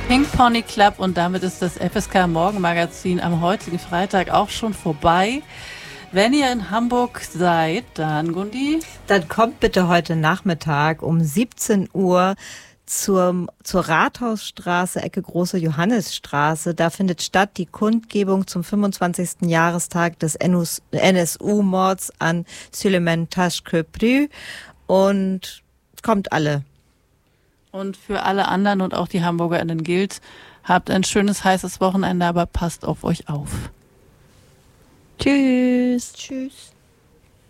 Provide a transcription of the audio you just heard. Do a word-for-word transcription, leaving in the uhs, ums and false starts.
Pink Pony Club und damit ist das F S K Morgenmagazin am heutigen Freitag auch schon vorbei. Wenn ihr in Hamburg seid, dann Gundi? Dann kommt bitte heute Nachmittag um siebzehn Uhr zur, zur Rathausstraße, Ecke Große Johannisstraße. Da findet statt die Kundgebung zum fünfundzwanzigsten Jahrestag des N S U-Mords an Süleyman Taş-Köprü und kommt alle. Und für alle anderen und auch die HamburgerInnen gilt, habt ein schönes, heißes Wochenende, aber passt auf euch auf. Tschüss. Tschüss.